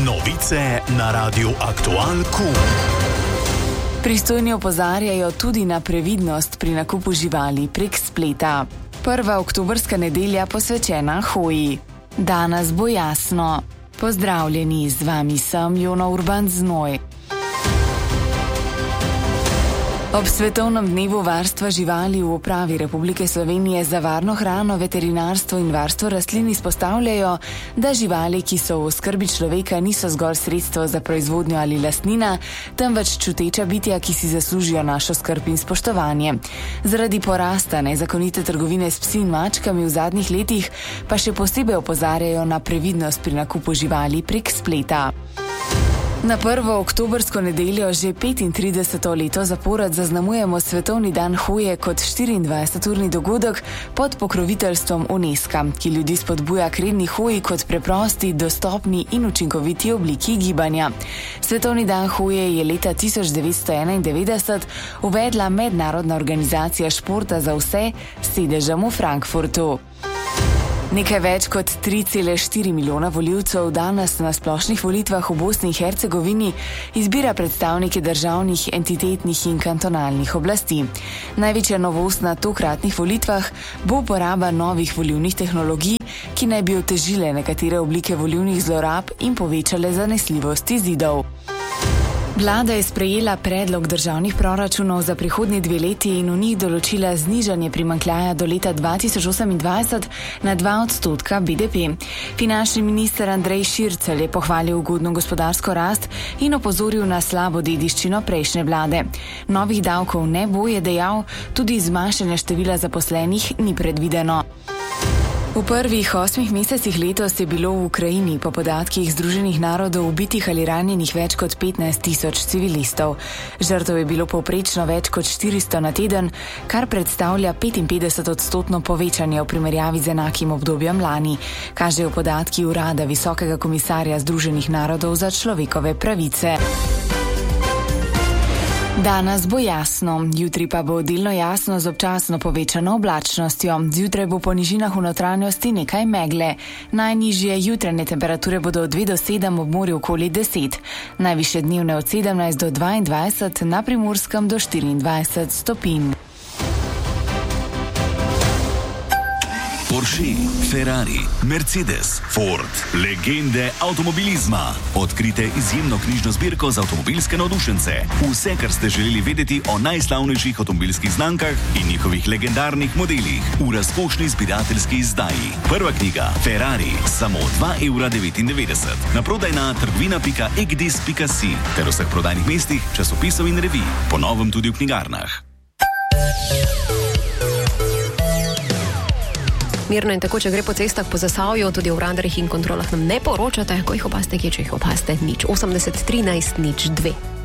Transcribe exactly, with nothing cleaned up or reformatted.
Novice na Radiu Aktual Q. Pristojni opozarjajo tudi na previdnost pri nakupu živali prek spleta. Prva oktobrska nedelja posvečena hoji. Danes bo jasno. Pozdravljeni, z vami sem Jona Urban Znoj. Ob svetovnem dnevu varstva živali v Upravi Republike Slovenije za varno hrano, veterinarstvo in varstvo rastlin izpostavljajo, da živali, ki so v oskrbi človeka, niso zgolj sredstvo za proizvodnjo ali lastnina, temveč čuteča bitja, ki si zaslužijo našo skrb in spoštovanje. Zaradi porasta nezakonite trgovine s psi in mačkami v zadnjih letih pa še posebej opozarjajo na previdnost pri nakupu živali prek spleta. Na prvo oktobrsko nedeljo že petintrideseto leto zapored zaznamujemo Svetovni dan hoje kot štiriindvajseturni dogodek pod pokroviteljstvom UNESCO, ki ljudi spodbuja k redni hoji kot preprosti, dostopni in učinkoviti obliki gibanja. Svetovni dan hoje je leta tisoč devetsto enaindevetdeset uvedla Mednarodna organizacija športa za vse s sedežem v Frankfurtu. Nekaj več kot tri cele štiri milijona volivcev danes na splošnih volitvah v Bosni in Hercegovini izbira predstavnike državnih, entitetnih in kantonalnih oblasti. Največja novost na tokratnih volitvah bo uporaba novih volilnih tehnologij, ki naj bi otežile nekatere oblike volilnih zlorab in povečale zanesljivost izidov. Vlada je sprejela predlog državnih proračunov za prihodnji dve leti in v njih določila znižanje primanjkljaja do leta dva tisoč osemindvajset na dva odstotka B D P. Finančni minister Andrej Šircelj je pohvalil ugodno gospodarsko rast in opozoril na slabo dediščino prejšnje vlade. Novih davkov ne bo, je dejal, tudi zmanjšanje števila zaposlenih ni predvideno. V prvih osmih mesecih letos je bilo v Ukrajini po podatkih Združenih narodov ubitih ali ranjenih več kot petnajst tisoč civilistov. Žrtev je bilo povprečno več kot štiristo na teden, kar predstavlja petinpetdeset odstotno povečanje v primerjavi z enakim obdobjem lani, kažejo podatki Urada Visokega komisarja Združenih narodov za človekove pravice. Danes bo jasno, jutri pa bo delno jasno z občasno povečano oblačnostjo. Zjutraj bo po nižinah v notranjosti nekaj megle. Najnižje jutranje temperature bodo od dve do sedem, ob morju okoli deset. Najvišje dnevne od sedemnajst do dvaindvajset, na Primorskem do štiriindvajset stopinj. Porsche, Ferrari, Mercedes, Ford, legende avtomobilizma. Odkrite izjemno knjižno zbirko za avtomobilske navdušence. Vse, kar ste želeli vedeti o najslavnejših avtomobilskih znamkah in njihovih legendarnih modelih v razkošni zbirateljski izdaji. Prva knjiga Ferrari, samo dva evra devetindevetdeset. Naprodaj na trgovina pika egdis pika si ter vseh prodajnih mestih, časopisov in revij. Po novem tudi v knjigarnah. Mirno in tako, če gre po cestah po Zasavju, tudi v radarjih in kontrolah nam ne poročate, ko jih opaste, kje, če jih opaste, nič osemdeset trinajst nič dve.